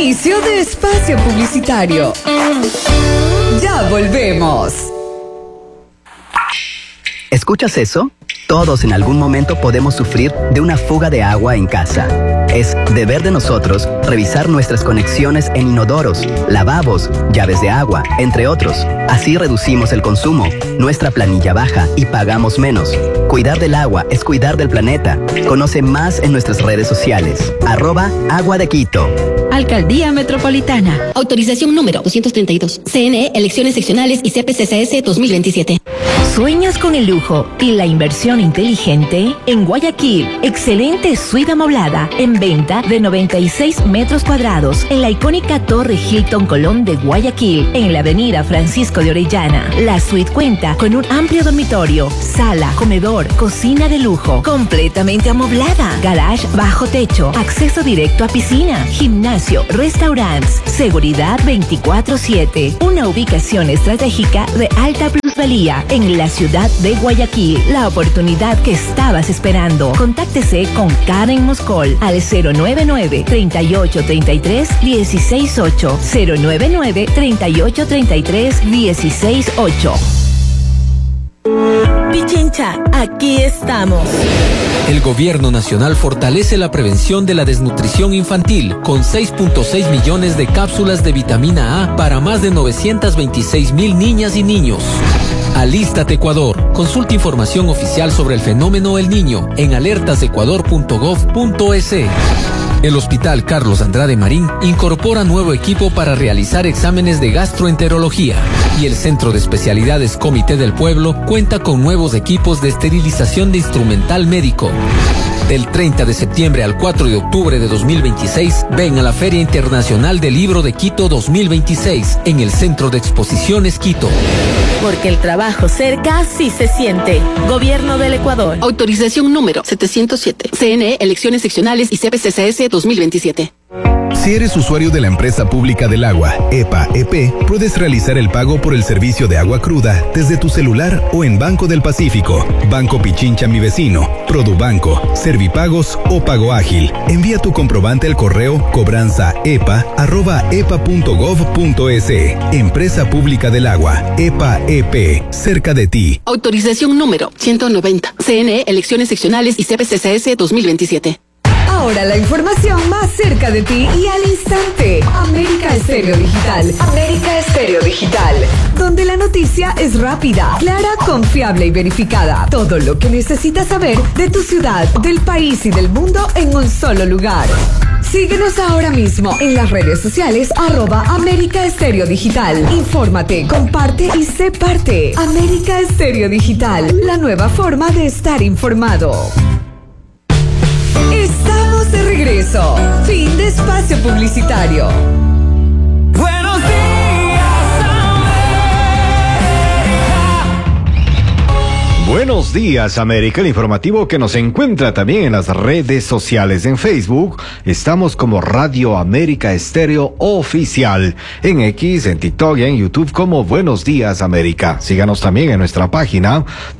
Inicio de espacio publicitario. Ya volvemos. ¿Escuchas eso? Todos en algún momento podemos sufrir de una fuga de agua en casa. Es deber de nosotros revisar nuestras conexiones en inodoros, lavabos, llaves de agua, entre otros. Así reducimos el consumo, nuestra planilla baja y pagamos menos. Cuidar del agua es cuidar del planeta. Conoce más en nuestras redes sociales. @Agua de Quito. Alcaldía Metropolitana. Autorización número 232. CNE, elecciones seccionales y CPCCS 2027. ¿Sueñas con el lujo y la inversión inteligente? En Guayaquil, excelente suite amoblada en venta de 96 metros cuadrados en la icónica Torre Hilton Colón de Guayaquil, en la avenida Francisco de Orellana. La suite cuenta con un amplio dormitorio, sala, comedor, cocina de lujo, completamente amoblada, garage bajo techo, acceso directo a piscina, gimnasio, restaurantes, seguridad 24/7. Una ubicación estratégica de alta plusvalía en la ciudad de Guayaquil. La oportunidad que estabas esperando. Contáctese con Karen Moscol al 099-3833-168. 099-3833-168. Pichincha, aquí estamos. El Gobierno Nacional fortalece la prevención de la desnutrición infantil con 6.6 millones de cápsulas de vitamina A para más de 926,000 niñas y niños. Alístate Ecuador. Consulta información oficial sobre el fenómeno El Niño en alertasecuador.gov.es. El Hospital Carlos Andrade Marín incorpora nuevo equipo para realizar exámenes de gastroenterología y el Centro de Especialidades Comité del Pueblo cuenta con nuevos equipos de esterilización de instrumental médico. Del 30 de septiembre al 4 de octubre de 2026, ven a la Feria Internacional del Libro de Quito 2026 en el Centro de Exposiciones Quito. Porque el trabajo cerca sí se siente. Gobierno del Ecuador. Autorización número 707. CNE, elecciones seccionales y CPCCS 2027. Si eres usuario de la Empresa Pública del Agua, EPA-EP, puedes realizar el pago por el servicio de agua cruda desde tu celular o en Banco del Pacífico, Banco Pichincha Mi Vecino, Produbanco, Servipagos o Pago Ágil. Envía tu comprobante al correo cobranzaepa@epa.gov.es. Empresa Pública del Agua, EPA-EP, cerca de ti. Autorización número 190. CNE, elecciones seccionales y CPCCS 2027. Ahora la información más cerca de ti y al instante. América Estéreo Digital. América Estéreo Digital. Donde la noticia es rápida, clara, confiable y verificada. Todo lo que necesitas saber de tu ciudad, del país y del mundo en un solo lugar. Síguenos ahora mismo en las redes sociales @América Estéreo Digital. Infórmate, comparte y sé parte. América Estéreo Digital, la nueva forma de estar informado. Estamos de regreso. Fin de espacio publicitario. Buenos días, América. Buenos días, América, el informativo que nos encuentra también en las redes sociales. En Facebook estamos como Radio América Estéreo Oficial, en X, en TikTok y en YouTube como Buenos Días, América. Síganos también en nuestra página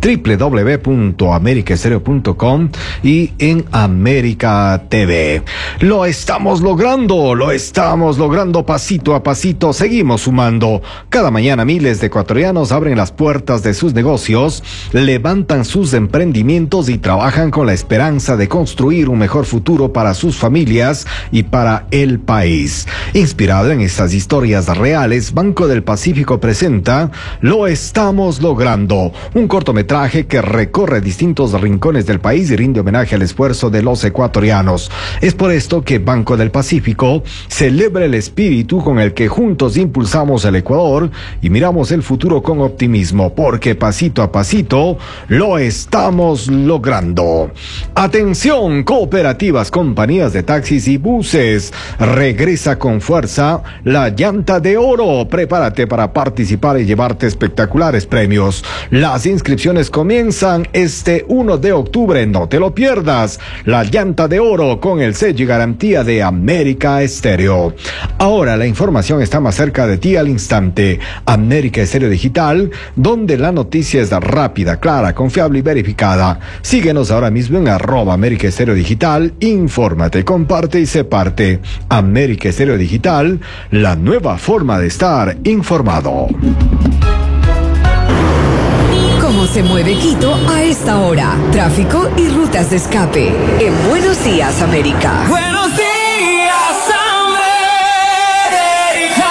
www.americaestereo.com y en América TV. Lo estamos logrando pasito a pasito. Seguimos sumando. Cada mañana miles de ecuatorianos abren las puertas de sus negocios, levantan sus emprendimientos y trabajan con la esperanza de construir un mejor futuro para sus familias y para el país. Inspirado en estas historias reales, Banco del Pacífico presenta Lo estamos logrando, un cortometraje que recorre distintos rincones del país y rinde homenaje al esfuerzo de los ecuatorianos. Es por esto que Banco del Pacífico celebra el espíritu con el que juntos impulsamos el Ecuador y miramos el futuro con optimismo, porque pasito a pasito lo estamos logrando. Atención, cooperativas, compañías de taxis y buses. Regresa con fuerza la Llanta de Oro. Prepárate para participar y llevarte espectaculares premios. Las inscripciones comienzan este 1 de octubre. No te lo pierdas. La Llanta de Oro con el sello y garantía de América Estéreo. Ahora la información está más cerca de ti al instante. América Estéreo Digital, donde la noticia es rápida, clara clara, confiable y verificada. Síguenos ahora mismo en @América Estéreo Digital. Infórmate, comparte y sé parte. América Estéreo Digital, la nueva forma de estar informado. ¿Cómo se mueve Quito a esta hora? Tráfico y rutas de escape. En Buenos Días, América. Buenos días, América.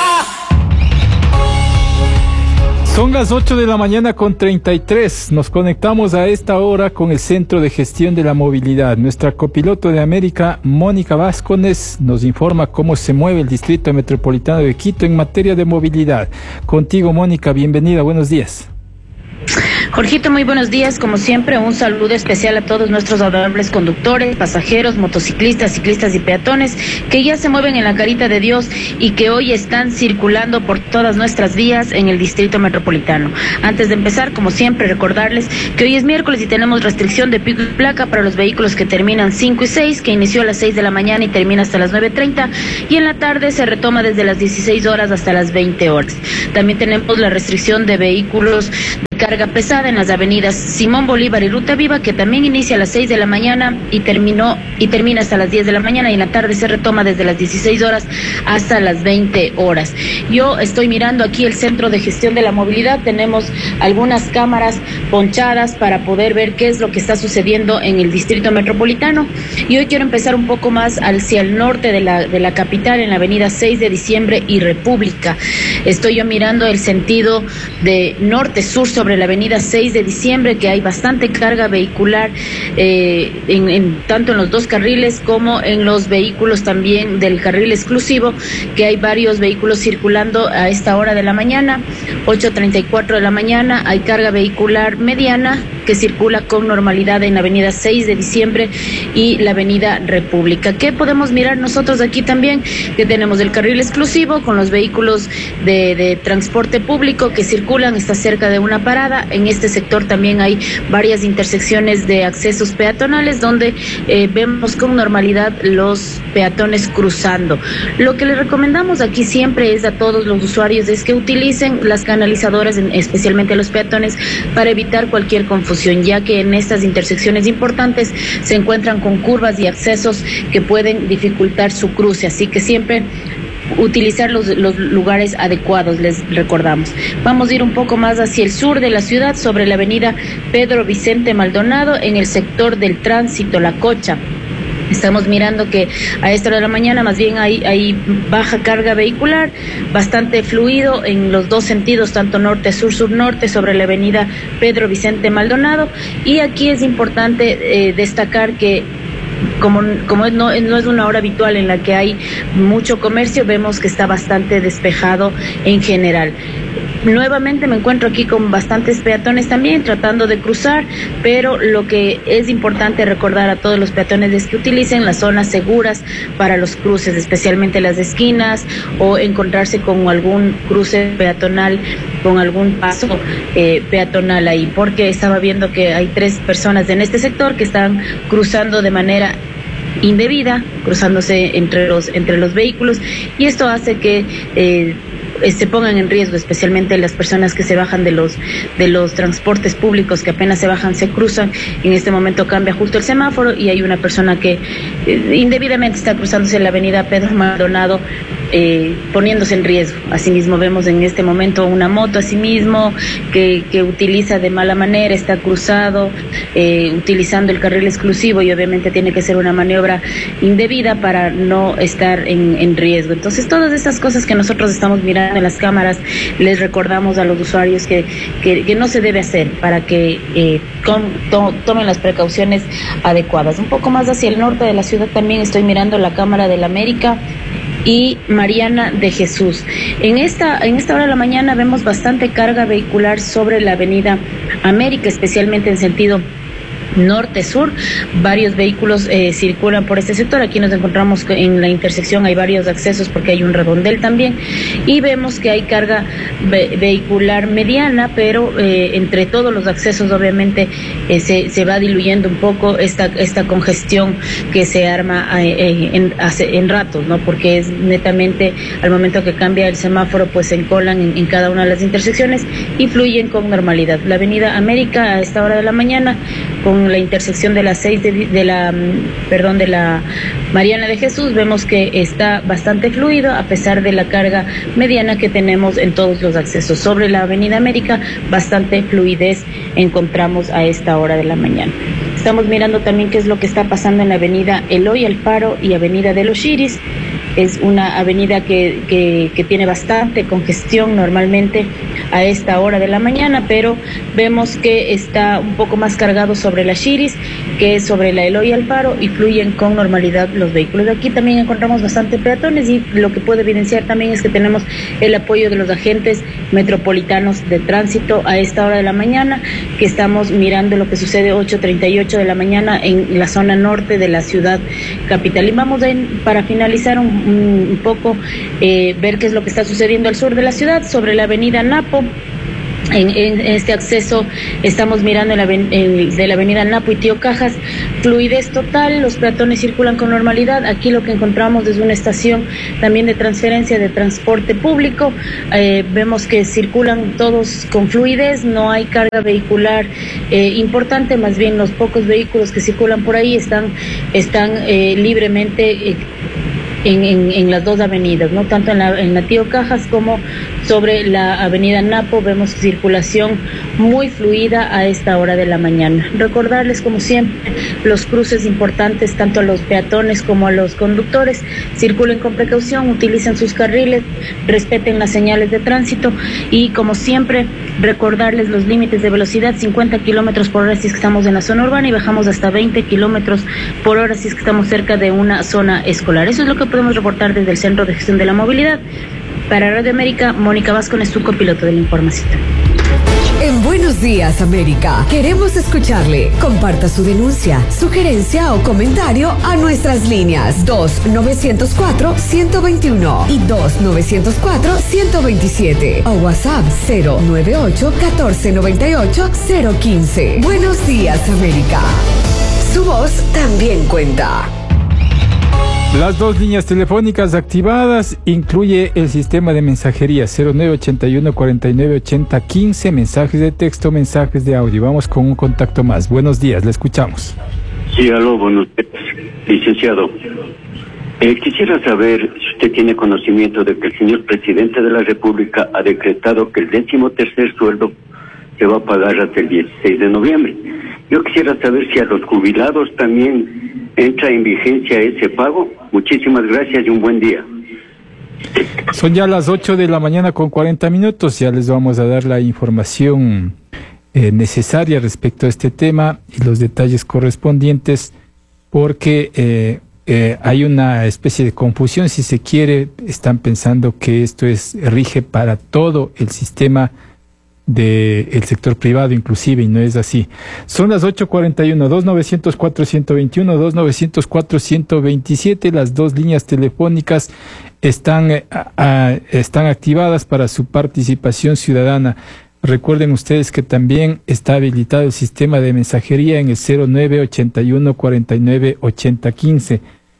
Son las 8 de la mañana con 33. Nos conectamos a esta hora con el Centro de Gestión de la Movilidad. Nuestra copiloto de América, Mónica Vázquez, nos informa cómo se mueve el Distrito Metropolitano de Quito en materia de movilidad. Contigo, Mónica, bienvenida, buenos días. Jorgito, muy buenos días. Como siempre, un saludo especial a todos nuestros adorables conductores, pasajeros, motociclistas, ciclistas y peatones que ya se mueven en la carita de Dios y que hoy están circulando por todas nuestras vías en el Distrito Metropolitano. Antes de empezar, como siempre, recordarles que hoy es miércoles y tenemos restricción de pico y placa para los vehículos que terminan 5 y 6, que inició a las 6 de la mañana y termina hasta las 9:30, y en la tarde se retoma desde las 16 horas hasta las 20 horas. También tenemos la restricción de vehículos de carga pesada en las avenidas Simón Bolívar y Ruta Viva, que también inicia a las 6 de la mañana y termina hasta las 10 de la mañana, y en la tarde se retoma desde las 16 horas hasta las 20 horas. Yo estoy mirando aquí el Centro de Gestión de la Movilidad. Tenemos algunas cámaras ponchadas para poder ver qué es lo que está sucediendo en el Distrito Metropolitano, y hoy quiero empezar un poco más hacia el norte de la capital, en la avenida 6 de diciembre y República. Estoy yo mirando el sentido de norte-sur sobre la avenida 6 de diciembre, que hay bastante carga vehicular, tanto en los dos carriles como en los vehículos también del carril exclusivo, que hay varios vehículos circulando a esta hora de la mañana. 8:34 de la mañana hay carga vehicular mediana que circula con normalidad en la avenida 6 de diciembre y la avenida República. ¿Qué podemos mirar nosotros aquí también? Que tenemos el carril exclusivo con los vehículos de transporte público que circulan, está cerca de una parada. En este sector también hay varias intersecciones de accesos peatonales donde vemos con normalidad los peatones cruzando. Lo que les recomendamos aquí siempre es a todos los usuarios es que utilicen las canalizadoras, especialmente a los peatones, para evitar cualquier confusión, ya que en estas intersecciones importantes se encuentran con curvas y accesos que pueden dificultar su cruce, así que siempre utilizar los lugares adecuados, les recordamos. Vamos a ir un poco más hacia el sur de la ciudad, sobre la avenida Pedro Vicente Maldonado, en el sector del tránsito La Cocha. Estamos mirando que a esta hora de la mañana más bien hay baja carga vehicular, bastante fluido en los dos sentidos, tanto norte-sur, sur-norte, sobre la avenida Pedro Vicente Maldonado. Y aquí es importante destacar que como no es una hora habitual en la que hay mucho comercio, vemos que está bastante despejado en general. Nuevamente me encuentro aquí con bastantes peatones también tratando de cruzar, pero lo que es importante recordar a todos los peatones es que utilicen las zonas seguras para los cruces, especialmente las esquinas, o encontrarse con algún cruce peatonal, con algún paso peatonal ahí, porque estaba viendo que hay 3 personas en este sector que están cruzando de manera indebida, cruzándose entre los vehículos, y esto hace que se pongan en riesgo, especialmente las personas que se bajan de los transportes públicos, que apenas se bajan, se cruzan. En este momento cambia justo el semáforo y hay una persona que indebidamente está cruzándose la avenida Pedro Maldonado, poniéndose en riesgo. Asimismo vemos en este momento una moto asimismo que utiliza de mala manera, está cruzado, utilizando el carril exclusivo, y obviamente tiene que ser una maniobra indebida para no estar en riesgo. Entonces, todas estas cosas que nosotros estamos mirando en las cámaras, les recordamos a los usuarios que no se debe hacer, para que tomen las precauciones adecuadas. Un poco más hacia el norte de la ciudad también estoy mirando la Cámara del América y Mariana de Jesús. En esta hora de la mañana vemos bastante carga vehicular sobre la avenida América, especialmente en sentido norte-sur, varios vehículos circulan por este sector. Aquí nos encontramos en la intersección, hay varios accesos porque hay un redondel también, y vemos que hay carga vehicular mediana, pero entre todos los accesos obviamente se va diluyendo un poco esta congestión que se arma en ratos, ¿no? Porque es netamente al momento que cambia el semáforo, pues se encolan en cada una de las intersecciones y fluyen con normalidad. La avenida América a esta hora de la mañana, con la intersección de la de la Mariana de Jesús, vemos que está bastante fluido a pesar de la carga mediana que tenemos en todos los accesos. Sobre la avenida América, bastante fluidez encontramos a esta hora de la mañana. Estamos mirando también qué es lo que está pasando en la avenida Eloy Alfaro y avenida de los Chiris. Es una avenida que tiene bastante congestión normalmente a esta hora de la mañana, pero vemos que está un poco más cargado sobre la Chiris, que es sobre la Eloy Alfaro, y fluyen con normalidad los vehículos. Aquí también encontramos bastante peatones, y lo que puede evidenciar también es que tenemos el apoyo de los agentes metropolitanos de tránsito a esta hora de la mañana, que estamos mirando lo que sucede 8:38 de la mañana en la zona norte de la ciudad capital. Y vamos para finalizar un poco ver qué es lo que está sucediendo al sur de la ciudad, sobre la avenida Napo. En este acceso estamos mirando de la avenida Napo y Tío Cajas, fluidez total, los peatones circulan con normalidad. Aquí lo que encontramos es una estación también de transferencia de transporte público. Vemos que circulan todos con fluidez, no hay carga vehicular importante, más bien los pocos vehículos que circulan por ahí están libremente en las dos avenidas, ¿no? Tanto en la Tío Cajas como sobre la avenida Napo vemos circulación muy fluida a esta hora de la mañana. Recordarles, como siempre, los cruces importantes tanto a los peatones como a los conductores: circulen con precaución, utilicen sus carriles, respeten las señales de tránsito, y como siempre recordarles los límites de velocidad: 50 kilómetros por hora si es que estamos en la zona urbana, y bajamos hasta 20 kilómetros por hora si es que estamos cerca de una zona escolar. Eso es lo que podemos reportar desde el Centro de Gestión de la Movilidad. Para Radio América, Mónica Vázquez, su copiloto de la información. En Buenos Días, América, queremos escucharle. Comparta su denuncia, sugerencia o comentario a nuestras líneas 2-904-121 y 2-904-127 o WhatsApp 098-1498-015. Buenos Días, América. Su voz también cuenta. Las dos líneas telefónicas activadas incluye el sistema de mensajería 0981-4980-15, mensajes de texto, mensajes de audio. Vamos con un contacto más. Buenos días, le escuchamos. Sí, aló, buenos días, licenciado. Quisiera saber si usted tiene conocimiento de que el señor presidente de la República ha decretado que el 13º sueldo se va a pagar hasta el 16 de noviembre. Yo quisiera saber si a los jubilados también entra en vigencia ese pago. Muchísimas gracias y un buen día. Son ya las 8 de la mañana con 40 minutos. Ya les vamos a dar la información necesaria respecto a este tema y los detalles correspondientes, porque hay una especie de confusión, si se quiere. Están pensando que esto rige para todo el sistema del sector privado inclusive, y no es así. Son las 8:41, 2-904-121, 2-904-127. Las dos líneas telefónicas están activadas para su participación ciudadana. Recuerden ustedes que también está habilitado el sistema de mensajería en el 0981-4980-15.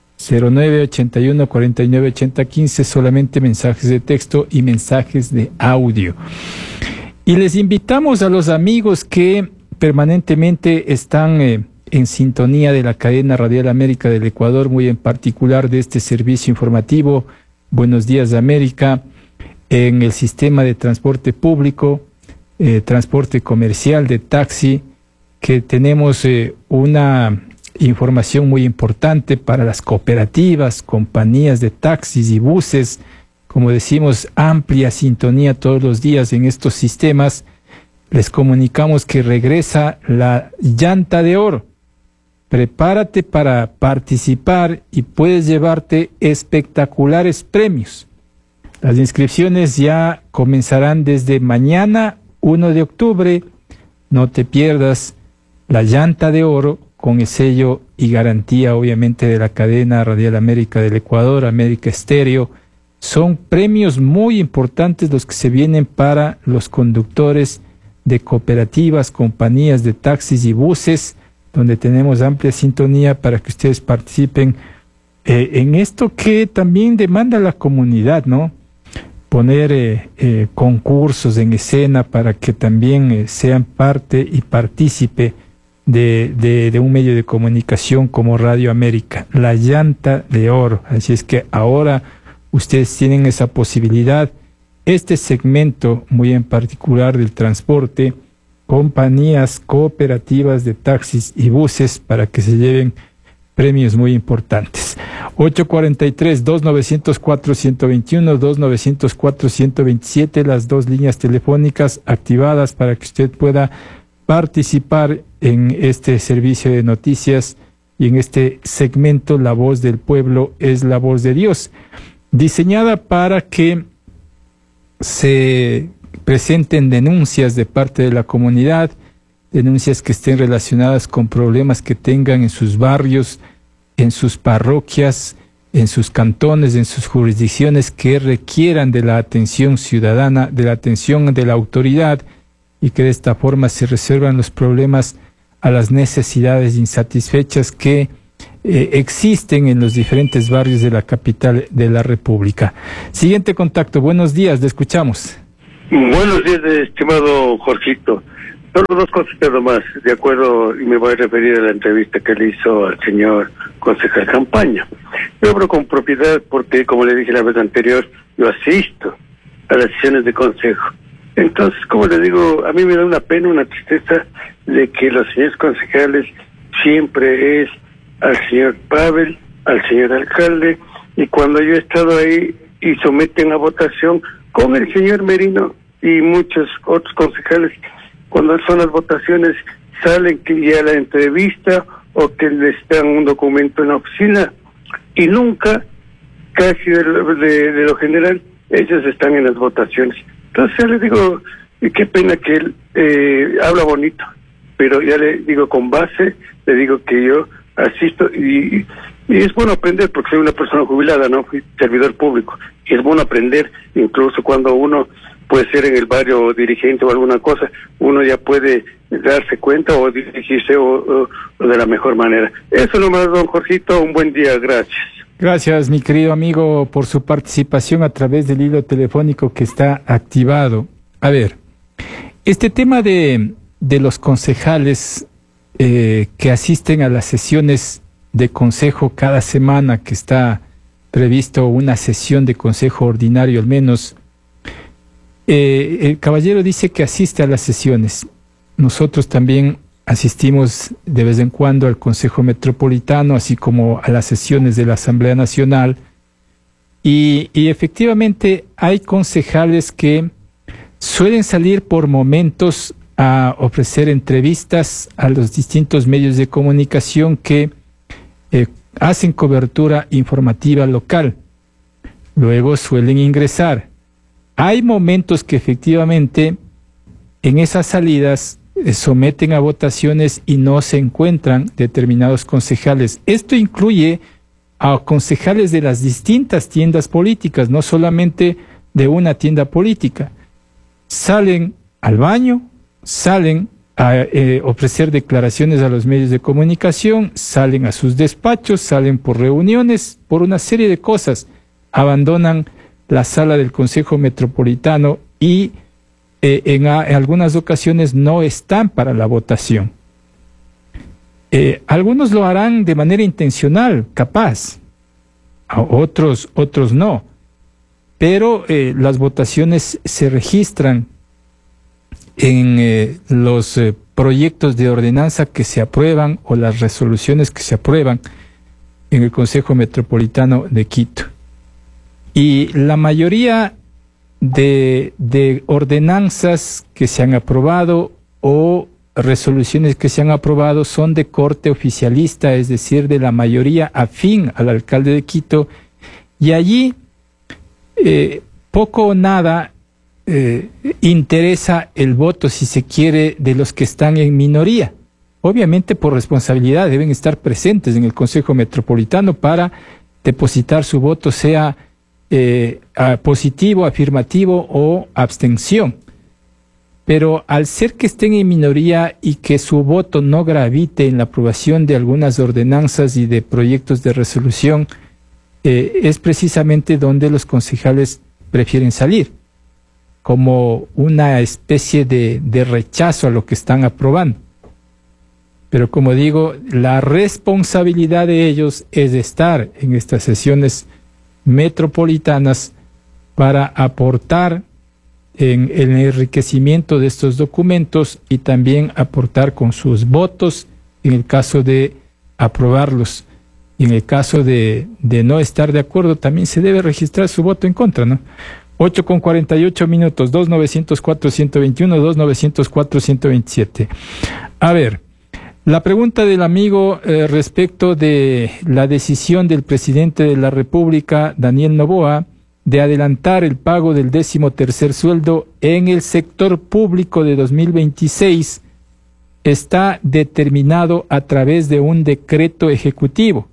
0981-4980-15, solamente mensajes de texto y mensajes de audio. Y les invitamos a los amigos que permanentemente están en sintonía de la cadena Radial América del Ecuador, muy en particular de este servicio informativo Buenos Días de América, en el sistema de transporte público, transporte comercial, de taxi, que tenemos una información muy importante para las cooperativas, compañías de taxis y buses. Como decimos, amplia sintonía todos los días en estos sistemas. Les comunicamos que regresa la llanta de oro. Prepárate para participar y puedes llevarte espectaculares premios. Las inscripciones ya comenzarán desde mañana, 1 de octubre. No te pierdas la llanta de oro con el sello y garantía obviamente de la cadena Radial América del Ecuador, América Estéreo. Son premios muy importantes los que se vienen para los conductores de cooperativas, compañías de taxis y buses, donde tenemos amplia sintonía para que ustedes participen en esto que también demanda la comunidad, ¿no? Poner concursos en escena para que también sean parte y partícipe de un medio de comunicación como Radio América, la llanta de oro. Así es que ahora ustedes tienen esa posibilidad. Este segmento muy en particular del transporte, compañías cooperativas de taxis y buses para que se lleven premios muy importantes. 843-2904-121, 2904-127, las dos líneas telefónicas activadas para que usted pueda participar en este servicio de noticias y en este segmento La Voz del Pueblo es la voz de Dios, diseñada para que se presenten denuncias de parte de la comunidad, denuncias que estén relacionadas con problemas que tengan en sus barrios, en sus parroquias, en sus cantones, en sus jurisdicciones, que requieran de la atención ciudadana, de la atención de la autoridad, y que de esta forma se resuelvan los problemas a las necesidades insatisfechas que existen en los diferentes barrios de la capital de la República. Siguiente contacto. Buenos días, le escuchamos. Buenos días, estimado Jorgito. Solo dos cosas nomás, de acuerdo, y me voy a referir a la entrevista que le hizo al señor concejal Campaña. Yo hablo con propiedad porque, como le dije la vez anterior, yo asisto a las sesiones de consejo. Entonces, como le digo, a mí me da una pena, una tristeza de que los señores concejales siempre es al señor Pavel, al señor alcalde, y cuando yo he estado ahí y someten a votación con el señor Merino y muchos otros concejales, cuando son las votaciones salen que ya la entrevista o que les dan un documento en la oficina y nunca, casi de lo general, ellos están en las votaciones. Entonces ya les digo, qué pena que él habla bonito, pero ya le digo con base, le digo que yo asisto y es bueno aprender porque soy una persona jubilada, ¿no? Fui servidor público y es bueno aprender incluso cuando uno puede ser en el barrio dirigente o alguna cosa, uno ya puede darse cuenta o dirigirse o de la mejor manera. Eso nomás, don Jorgito, un buen día, gracias. Gracias, mi querido amigo, por su participación a través del hilo telefónico que está activado. A ver, este tema de los concejales que asisten a las sesiones de consejo cada semana, que está previsto una sesión de consejo ordinario al menos, el caballero dice que asiste a las sesiones. Nosotros también asistimos de vez en cuando al Consejo Metropolitano, así como a las sesiones de la Asamblea Nacional, y efectivamente hay concejales que suelen salir por momentos a ofrecer entrevistas a los distintos medios de comunicación que hacen cobertura informativa local. Luego suelen ingresar. Hay momentos que efectivamente en esas salidas someten a votaciones y no se encuentran determinados concejales. Esto incluye a concejales de las distintas tiendas políticas, no solamente de una tienda política. Salen al baño, salen a ofrecer declaraciones a los medios de comunicación, salen a sus despachos, salen por reuniones, por una serie de cosas, abandonan la sala del Consejo Metropolitano y en algunas ocasiones no están para la votación. Algunos lo harán de manera intencional, capaz, otros no, pero las votaciones se registran en los proyectos de ordenanza que se aprueban o las resoluciones que se aprueban en el Consejo Metropolitano de Quito. Y la mayoría de ordenanzas que se han aprobado o resoluciones que se han aprobado son de corte oficialista, es decir, de la mayoría afín al alcalde de Quito, y allí poco o nada interesa el voto, si se quiere, de los que están en minoría obviamente por responsabilidad deben estar presentes en el Consejo Metropolitano para depositar su voto, sea positivo, afirmativo o abstención. Pero al ser que estén en minoría y que su voto no gravite en la aprobación de algunas ordenanzas y de proyectos de resolución, es precisamente donde los concejales prefieren salir, como una especie de rechazo a lo que están aprobando. Pero como digo, la responsabilidad de ellos es estar en estas sesiones metropolitanas para aportar en el enriquecimiento de estos documentos y también aportar con sus votos en el caso de aprobarlos. Y en el caso de no estar de acuerdo, también se debe registrar su voto en contra, ¿no? 8:48 minutos, 2904-121, 2904-127. A ver, la pregunta del amigo respecto de la decisión del presidente de la República, Daniel Noboa, de adelantar el pago del 13º sueldo en el sector público de 2026 está determinado a través de un decreto ejecutivo.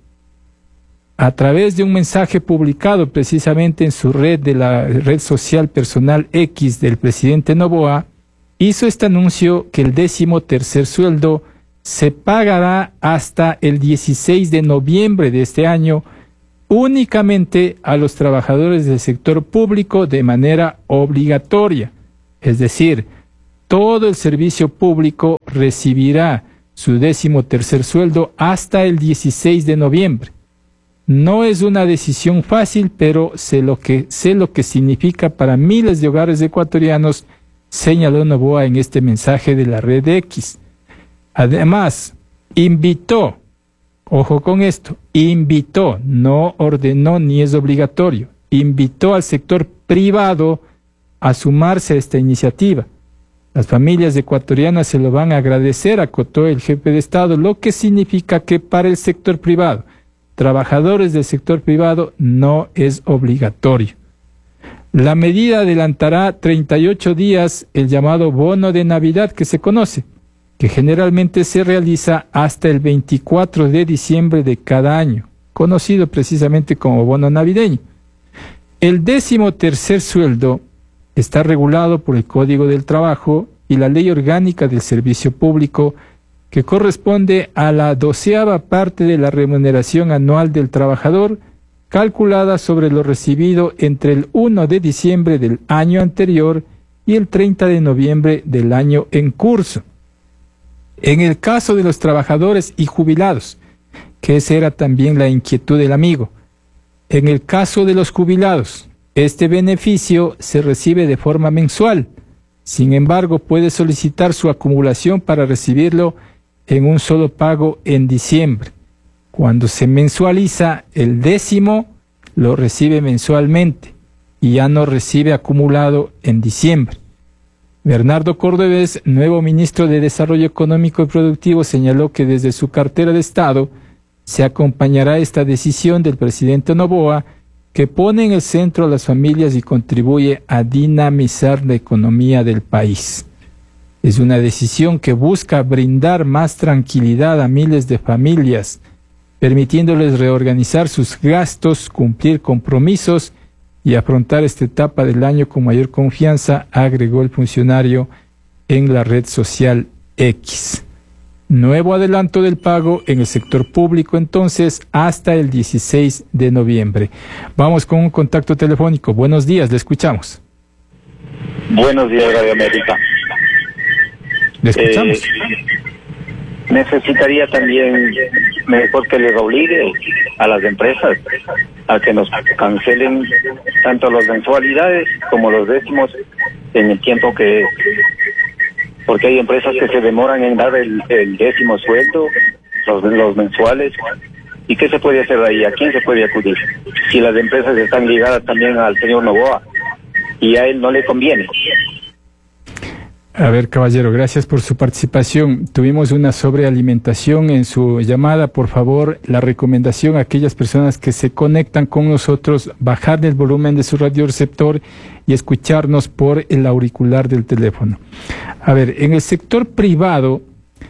A través de un mensaje publicado precisamente en su red de la red social personal X del presidente Noboa, hizo este anuncio que el 13º sueldo se pagará hasta el 16 de noviembre de este año únicamente a los trabajadores del sector público de manera obligatoria. Es decir, todo el servicio público recibirá su 13º sueldo hasta el 16 de noviembre. No es una decisión fácil, pero sé lo que significa para miles de hogares ecuatorianos, señaló Noboa en este mensaje de la red X. Además, invitó, ojo con esto, invitó, no ordenó ni es obligatorio, invitó al sector privado a sumarse a esta iniciativa. Las familias ecuatorianas se lo van a agradecer, acotó el jefe de Estado, lo que significa que para el sector privado, trabajadores del sector privado, no es obligatorio. La medida adelantará 38 días el llamado bono de Navidad que se conoce, que generalmente se realiza hasta el 24 de diciembre de cada año, conocido precisamente como bono navideño. El 13º sueldo está regulado por el Código del Trabajo y la Ley Orgánica del Servicio Público, que corresponde a la 12ª parte de la remuneración anual del trabajador, calculada sobre lo recibido entre el 1 de diciembre del año anterior y el 30 de noviembre del año en curso. En el caso de los trabajadores y jubilados, que esa era también la inquietud del amigo, en el caso de los jubilados, este beneficio se recibe de forma mensual. Sin embargo, puede solicitar su acumulación para recibirlo en un solo pago en diciembre. Cuando se mensualiza, el 10º lo recibe mensualmente y ya no recibe acumulado en diciembre. Bernardo Cordovez, nuevo ministro de Desarrollo Económico y Productivo, señaló que desde su cartera de Estado se acompañará esta decisión del presidente Noboa, que pone en el centro a las familias y contribuye a dinamizar la economía del país. Es una decisión que busca brindar más tranquilidad a miles de familias, permitiéndoles reorganizar sus gastos, cumplir compromisos y afrontar esta etapa del año con mayor confianza, agregó el funcionario en la red social X. Nuevo adelanto del pago en el sector público entonces hasta el 16 de noviembre. Vamos con un contacto telefónico. Buenos días, le escuchamos. Buenos días, Radio América. Le escuchamos. Necesitaría también mejor que les obligue a las empresas a que nos cancelen tanto las mensualidades como los décimos en el tiempo que es. Porque hay empresas que se demoran en dar el 10º sueldo, los mensuales. ¿Y qué se puede hacer ahí? ¿A quién se puede acudir? Si las empresas están ligadas también al señor Noboa y a él no le conviene. A ver, caballero, gracias por su participación. Tuvimos una sobrealimentación en su llamada. Por favor, la recomendación a aquellas personas que se conectan con nosotros, bajar el volumen de su radioreceptor y escucharnos por el auricular del teléfono. A ver, en el sector privado,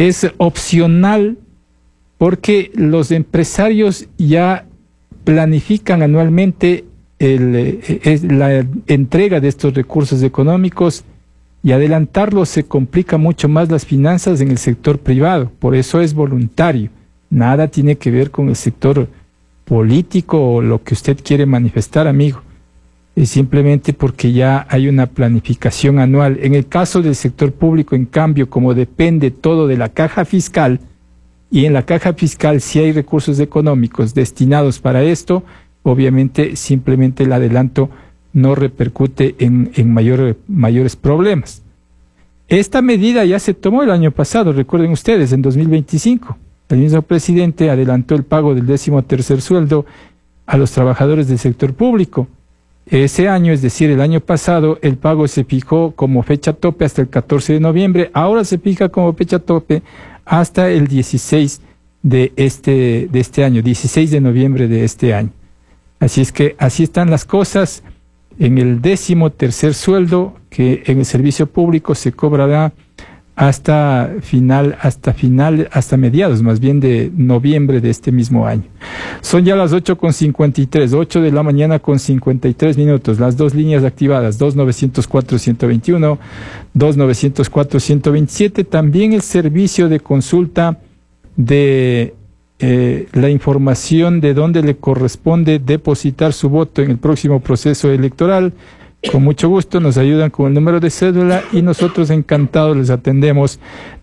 es opcional porque los empresarios ya planifican anualmente la entrega de estos recursos económicos, y adelantarlo se complica mucho más las finanzas en el sector privado. Por eso es voluntario. Nada tiene que ver con el sector político o lo que usted quiere manifestar, amigo. Es simplemente porque ya hay una planificación anual. En el caso del sector público, en cambio, como depende todo de la caja fiscal, y en la caja fiscal sí hay recursos económicos destinados para esto, obviamente simplemente el adelanto no repercute en mayores problemas. Esta medida ya se tomó el año pasado, recuerden ustedes, en 2025. El mismo presidente adelantó el pago del 13º sueldo a los trabajadores del sector público. Ese año, es decir, el año pasado, el pago se fijó como fecha tope hasta el 14 de noviembre, ahora se fija como fecha tope hasta el 16 de este año, 16 de noviembre de este año. Así es que así están las cosas. En el 13º sueldo, que en el servicio público se cobrará hasta mediados más bien de noviembre de este mismo año. Son ya las 8:53, 8 de la mañana con 53 minutos. Las dos líneas activadas, 2904-121, 2904-127. También el servicio de consulta de la información de dónde le corresponde depositar su voto en el próximo proceso electoral. Con mucho gusto nos ayudan con el número de cédula y nosotros encantados les atendemos